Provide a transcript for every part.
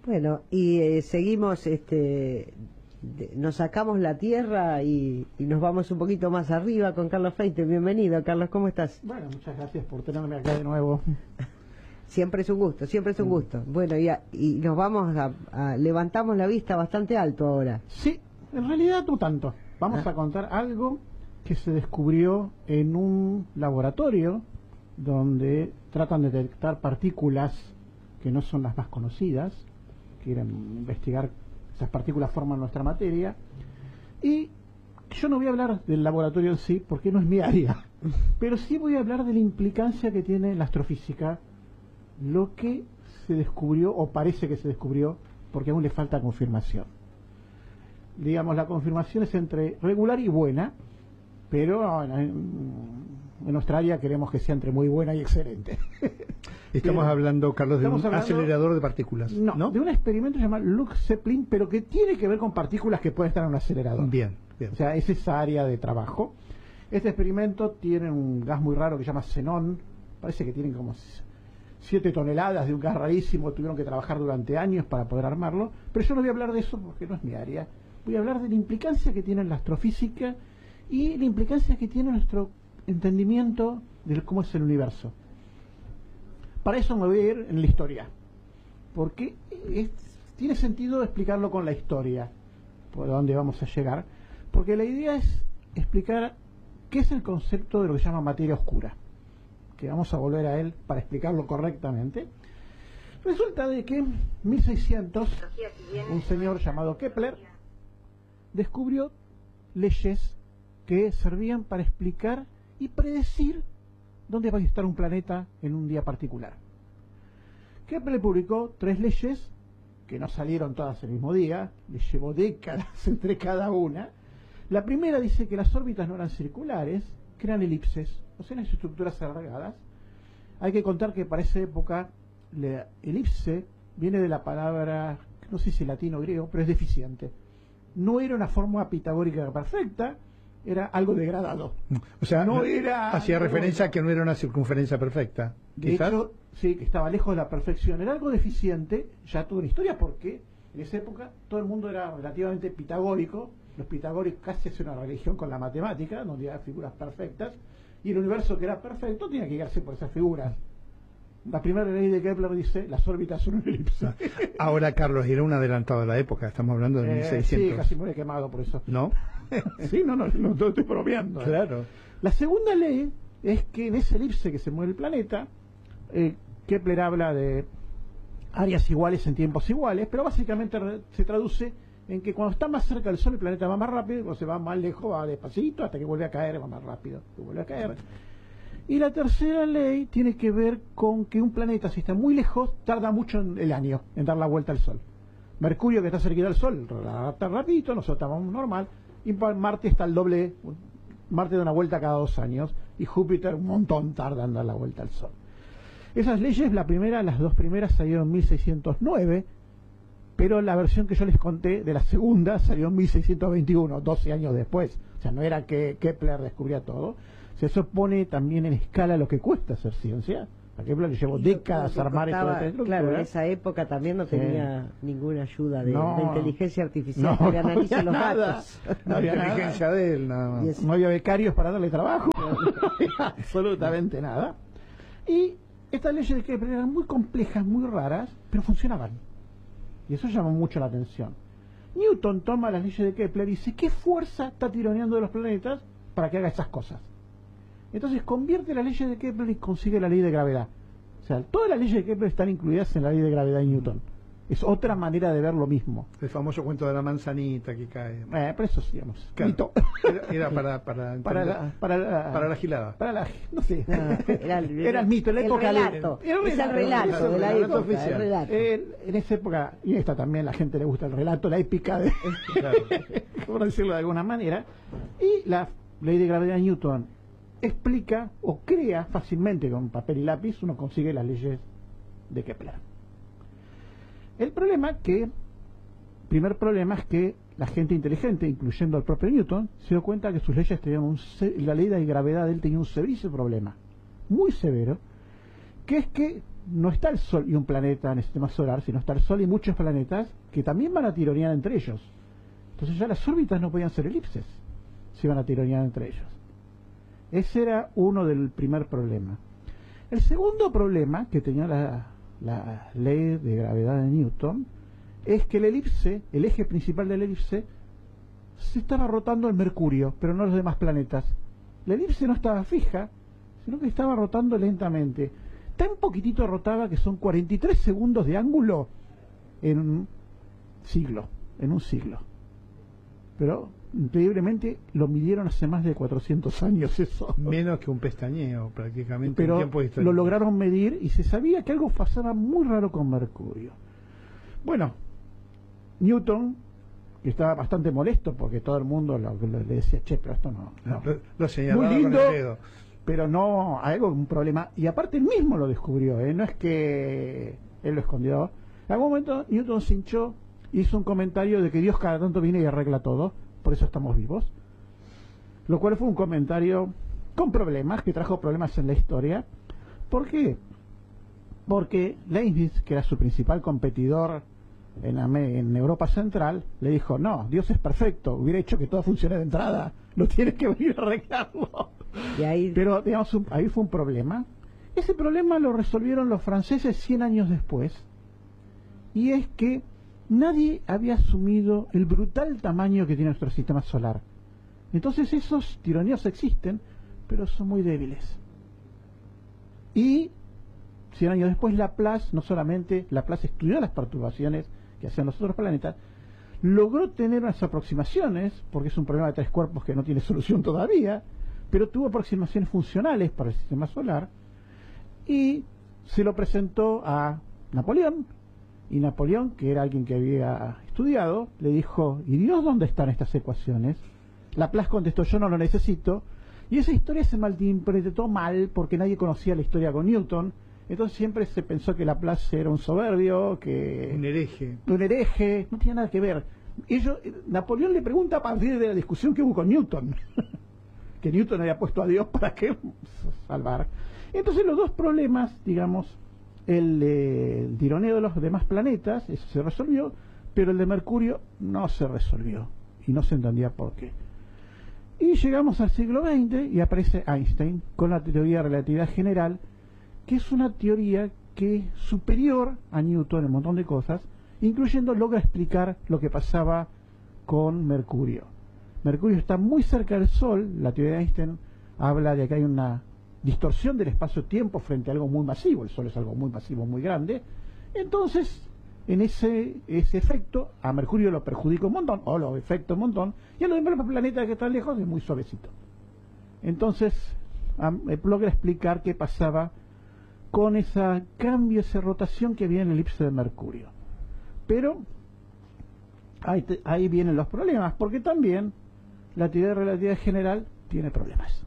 Bueno, y seguimos, nos sacamos la tierra y nos vamos un poquito más arriba con Carlos Feite. Bienvenido, Carlos, ¿cómo estás? Bueno, muchas gracias por tenerme acá de nuevo. Siempre es un gusto, siempre es un gusto. Bueno, y nos vamos levantamos la vista bastante alto ahora. Sí, en realidad no tanto. Vamos a contar algo que se descubrió en un laboratorio donde tratan de detectar partículas que no son las más conocidas. Quieren investigar esas partículas forman nuestra materia. Y yo no voy a hablar del laboratorio en sí porque no es mi área, pero sí voy a hablar de la implicancia que tiene la astrofísica lo que se descubrió o parece que se descubrió, porque aún le falta confirmación. Digamos, la confirmación es entre regular y buena, pero en nuestra área queremos que sea entre muy buena y excelente. Estamos hablando, Carlos, de un acelerador de partículas. No, de un experimento llamado Lux Zeppelin, pero que tiene que ver con partículas que pueden estar en un acelerador. Bien, bien. O sea, es esa área de trabajo. Este experimento tiene un gas muy raro que se llama xenón. Parece que tienen como 7 toneladas de un gas rarísimo. Tuvieron que trabajar durante años para poder armarlo. Pero yo no voy a hablar de eso porque no es mi área. Voy a hablar de la implicancia que tiene la astrofísica y la implicancia que tiene nuestro entendimiento de cómo es el universo. Para eso me voy a ir en la historia, porque tiene sentido explicarlo con la historia, por dónde vamos a llegar, porque la idea es explicar qué es el concepto de lo que se llama materia oscura, que vamos a volver a él para explicarlo correctamente. Resulta de que en 1600 un señor llamado Kepler descubrió leyes que servían para explicar y predecir dónde va a estar un planeta en un día particular. Kepler publicó 3 leyes que no salieron todas el mismo día, le llevó décadas entre cada una. La primera dice que las órbitas no eran circulares, que eran elipses, o sea, eran estructuras alargadas. Hay que contar que para esa época la elipse viene de la palabra, no sé si latino o griego, pero es deficiente. No era una forma pitagórica perfecta, era algo degradado. O sea, no era hacía referencia a que no era una circunferencia perfecta. De hecho, sí, que estaba lejos de la perfección. Era algo deficiente, ya toda una historia, porque en esa época todo el mundo era relativamente pitagórico. Los pitagóricos casi hacían una religión con la matemática, donde había figuras perfectas, y el universo que era perfecto tenía que guiarse por esas figuras. La primera ley de Kepler dice, las órbitas son una elipse. Ahora, Carlos, era un adelantado de la época, estamos hablando de 1600. Sí, casi muere quemado por eso. ¿No? Sí, no estoy bromeando. Claro. La segunda ley es que en esa elipse que se mueve el planeta, Kepler habla de áreas iguales en tiempos iguales, pero básicamente se traduce en que cuando está más cerca del Sol el planeta va más rápido, cuando se va más lejos va despacito, hasta que vuelve a caer va más rápido, que vuelve a caer. Y la tercera ley tiene que ver con que un planeta, si está muy lejos, tarda mucho en el año en dar la vuelta al Sol. Mercurio, que está cerquita del Sol, está rapidito, nosotros estamos normal, y Marte está al doble. Marte da una vuelta cada 2 años, y Júpiter un montón tarda en dar la vuelta al Sol. Esas leyes, las 2 primeras salieron en 1609, pero la versión que yo les conté de la segunda salió en 1621, 12 años después. O sea, no era que Kepler descubría todo. Eso pone también en escala lo que cuesta hacer ciencia. A Kepler le llevó décadas armar esto de estructura. Claro, en esa época también no tenía ninguna ayuda de inteligencia artificial que analice los datos. No había inteligencia de él, nada más. No había becarios para darle trabajo. Absolutamente nada. Y estas leyes de Kepler eran muy complejas, muy raras, pero funcionaban. Y eso llamó mucho la atención. Newton toma las leyes de Kepler y dice, ¿qué fuerza está tironeando de los planetas para que haga esas cosas? Entonces convierte las leyes de Kepler y consigue la ley de gravedad. O sea, todas las leyes de Kepler están incluidas en la ley de gravedad de Newton. Es otra manera de ver lo mismo. El famoso cuento de la manzanita que cae. Pero eso, digamos. Claro. Era para la gilada. No sé. Era el mito, en la época. Es el relato de la época. Oficial. En esa época, y esta también, la gente le gusta el relato, la épica, Claro. por decirlo de alguna manera. Y la ley de gravedad de Newton explica o crea fácilmente con papel y lápiz, uno consigue las leyes de Kepler. El primer problema es que la gente inteligente, incluyendo al propio Newton, se dio cuenta que sus leyes tenían la ley de gravedad de él tenía un severísimo problema, muy severo, que es que no está el Sol y un planeta en el sistema solar, sino está el Sol y muchos planetas que también van a tironear entre ellos. Entonces ya las órbitas no podían ser elipses, se iban a tironear entre ellos. Ese era uno del primer problema. El segundo problema que tenía la ley de gravedad de Newton es que el elipse, el eje principal del elipse, se estaba rotando el Mercurio, pero no los demás planetas. La elipse no estaba fija, sino que estaba rotando lentamente. Tan poquitito rotaba que son 43 segundos de ángulo en un siglo. Pero increíblemente lo midieron hace más de 400 años eso. Menos que un pestañeo prácticamente. Pero en tiempo histórico. lo lograron medir y se sabía que algo pasaba muy raro con Mercurio. Bueno, Newton, que estaba bastante molesto porque todo el mundo le decía, che, pero esto no. Lo señalaba muy lindo, con el dedo. pero no, algo, un problema. Y aparte él mismo lo descubrió, no es que él lo escondió. En algún momento Newton se hinchó, hizo un comentario de que Dios cada tanto viene y arregla todo, por eso estamos vivos. Lo cual fue un comentario con problemas, que trajo problemas en la historia. ¿Por qué? Porque Leibniz, que era su principal competidor en Europa Central, le dijo, no, Dios es perfecto, hubiera hecho que todo funcione de entrada, no tienes que venir a arreglarlo. Y ahí... Pero digamos, ahí fue un problema. Ese problema lo resolvieron los franceses 100 años después, y es que nadie había asumido el brutal tamaño que tiene nuestro sistema solar. Entonces esos tironeos existen, pero son muy débiles. Y 100 años después Laplace, no solamente Laplace estudió las perturbaciones que hacían los otros planetas, logró tener unas aproximaciones, porque es un problema de tres cuerpos que no tiene solución todavía, pero tuvo aproximaciones funcionales para el sistema solar, y se lo presentó a Napoleón, y Napoleón, que era alguien que había estudiado, le dijo, ¿y Dios dónde están estas ecuaciones? Laplace contestó, yo no lo necesito, y esa historia se malinterpretó mal porque nadie conocía la historia con Newton. Entonces siempre se pensó que Laplace era un soberbio, que un hereje, no tenía nada que ver. Napoleón le pregunta a partir de la discusión que hubo con Newton, que Newton había puesto a Dios para que salvar. Entonces los dos problemas, digamos, el tironeo de los demás planetas, eso se resolvió, pero el de Mercurio no se resolvió y no se entendía por qué. Y llegamos al siglo XX y aparece Einstein con la teoría de relatividad general, que es una teoría que es superior a Newton en un montón de cosas, incluyendo logra explicar lo que pasaba con Mercurio. Mercurio está muy cerca del Sol, la teoría de Einstein habla de que hay una distorsión del espacio-tiempo frente a algo muy masivo, el Sol es algo muy masivo, muy grande, entonces en ese efecto a Mercurio lo perjudica un montón, o lo afecta un montón, y a los demás planetas que están lejos es muy suavecito. Entonces logra explicar qué pasaba con ese cambio, esa rotación que había en el elipse de Mercurio. Pero ahí vienen los problemas, porque también la teoría de relatividad general tiene problemas.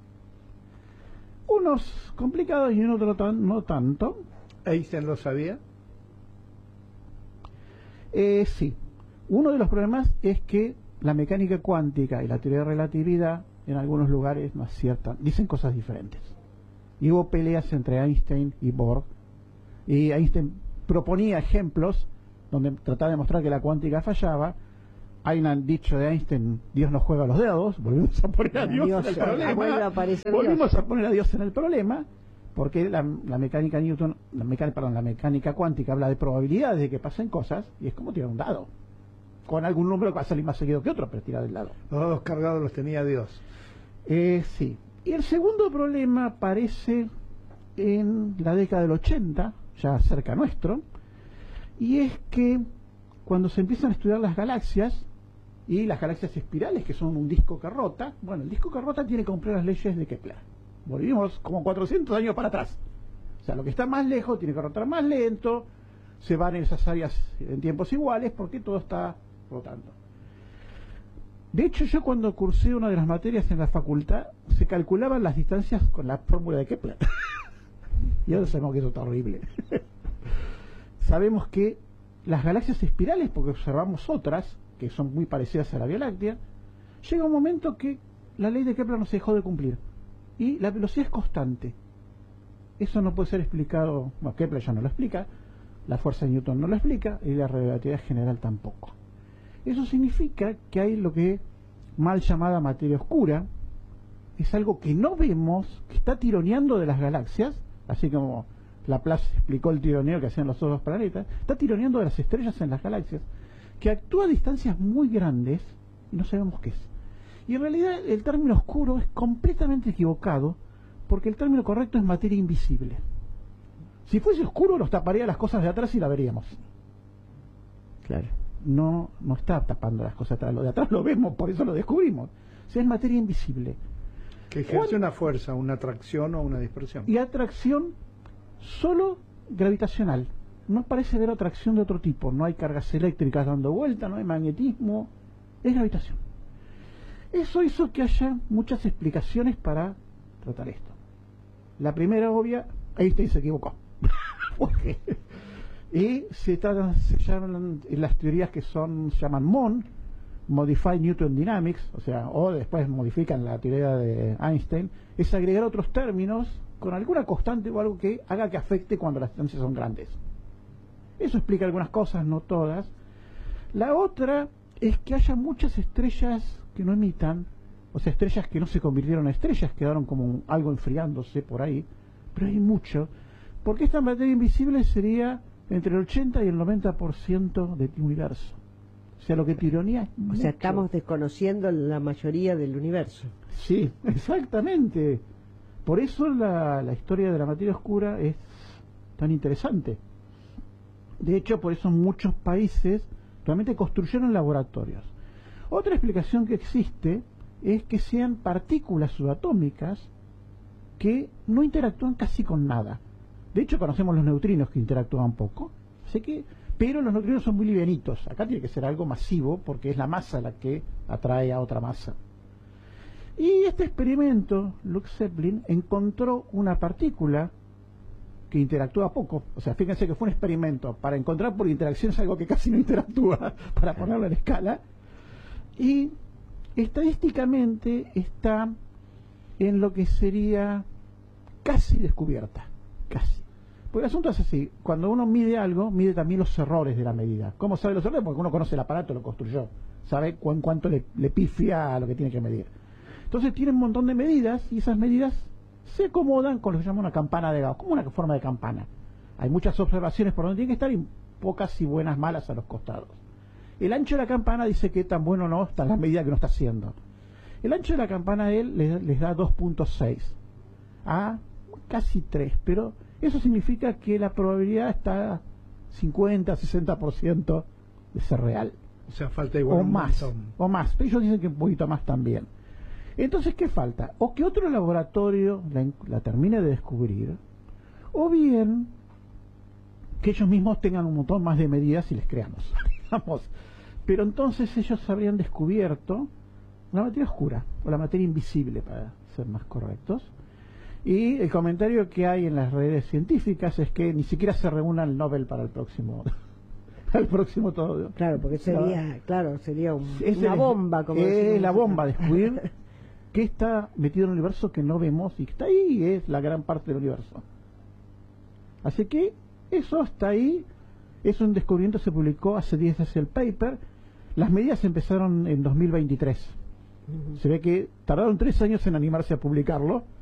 Unos complicados y otros no tanto. ¿Einstein lo sabía? Sí. Uno de los problemas es que la mecánica cuántica y la teoría de relatividad en algunos lugares no aciertan, dicen cosas diferentes. Y hubo peleas entre Einstein y Bohr, y Einstein proponía ejemplos donde trataba de mostrar que la cuántica fallaba. Hay un dicho de Einstein, Dios no juega a los dedos, volvemos a poner a Dios en el problema, volvimos a poner a Dios en el problema, porque la mecánica Newton, la mecánica cuántica habla de probabilidades de que pasen cosas, y es como tirar un dado, con algún número que va a salir más seguido que otro, pero tirar el dado. Los dados cargados los tenía Dios. Sí. Y el segundo problema aparece en la década del 80, ya cerca nuestro, y es que cuando se empiezan a estudiar las galaxias, y las galaxias espirales, que son un disco que rota, bueno, el disco que rota tiene que cumplir las leyes de Kepler. Volvimos como 400 años para atrás. O sea, lo que está más lejos tiene que rotar más lento, se van en esas áreas en tiempos iguales, porque todo está rotando. De hecho, yo cuando cursé una de las materias en la facultad, se calculaban las distancias con la fórmula de Kepler. Y ahora sabemos que eso está horrible. Sabemos que las galaxias espirales, porque observamos otras, que son muy parecidas a la Vía Láctea, llega un momento que la ley de Kepler no se dejó de cumplir. Y la velocidad es constante. eso no puede ser explicado, bueno, Kepler ya no lo explica, la fuerza de Newton no lo explica y la relatividad general tampoco. Eso significa que hay lo que mal llamada materia oscura, es algo que no vemos, que está tironeando de las galaxias, así como Laplace explicó el tironeo que hacían los otros planetas, está tironeando de las estrellas en las galaxias, que actúa a distancias muy grandes y no sabemos qué es. Y en realidad el término oscuro es completamente equivocado, porque el término correcto es materia invisible. Si fuese oscuro nos taparía las cosas de atrás y la veríamos. Claro. No está tapando las cosas de atrás, lo de atrás lo vemos, por eso lo descubrimos. O sea, es materia invisible. Que ejerce una fuerza, una atracción o una dispersión. Y atracción solo gravitacional. No parece haber atracción de otro tipo. No hay cargas eléctricas dando vuelta, no hay magnetismo. Es gravitación. Eso hizo que haya muchas explicaciones para tratar esto. La primera obvia, Einstein se equivocó. Y se llaman las teorías que se llaman MON, Modified Newton Dynamics, o después modifican la teoría de Einstein, es agregar otros términos con alguna constante o algo que haga que afecte cuando las distancias son grandes. Eso explica algunas cosas, no todas. La otra es que haya muchas estrellas que no emitan, o sea, estrellas que no se convirtieron en estrellas, quedaron como algo enfriándose por ahí, pero hay mucho, porque esta materia invisible sería entre el 80 y el 90% del universo. O sea, lo que tironía es mucho. O sea, estamos desconociendo la mayoría del universo. Sí, exactamente. Por eso la historia de la materia oscura es tan interesante. De hecho, por eso muchos países realmente construyeron laboratorios. Otra explicación que existe es que sean partículas subatómicas que no interactúan casi con nada. De hecho, conocemos los neutrinos que interactúan poco, pero los neutrinos son muy livianitos. Acá tiene que ser algo masivo porque es la masa la que atrae a otra masa. Y este experimento, Lux Zeppelin encontró una partícula que interactúa poco. O sea, fíjense que fue un experimento para encontrar por interacciones algo que casi no interactúa, para ponerlo en escala. Y estadísticamente está en lo que sería casi descubierta. Casi. Porque el asunto es así, cuando uno mide algo, mide también los errores de la medida. ¿Cómo sabe los errores? Porque uno conoce el aparato, lo construyó, sabe cuánto le pifia a lo que tiene que medir. Entonces tiene un montón de medidas y esas medidas se acomodan con lo que se llama una campana de Gauss, como una forma de campana. Hay muchas observaciones por donde tiene que estar y pocas y buenas malas a los costados. El ancho de la campana dice que tan bueno no está en la medida que uno está haciendo. El ancho de la campana él les da 2.6 a casi 3, pero eso significa que la probabilidad está 50-60% de ser real. O sea, falta igual o un más, montón. o más. Pero ellos dicen que un poquito más también. Entonces, ¿qué falta? O que otro laboratorio la termine de descubrir, o bien que ellos mismos tengan un montón más de medidas y les creamos. Vamos. Pero entonces ellos habrían descubierto la materia oscura, o la materia invisible, para ser más correctos. Y el comentario que hay en las redes científicas es que ni siquiera se reúna el Nobel para el próximo todo. Claro, porque sería Es una bomba, como es la bomba, descubrir que está metido en el universo que no vemos y que está ahí y es la gran parte del universo. Así que eso está ahí, es un descubrimiento, se publicó hace 10 años el paper, las medidas empezaron en 2023. Se ve que tardaron 3 años en animarse a publicarlo,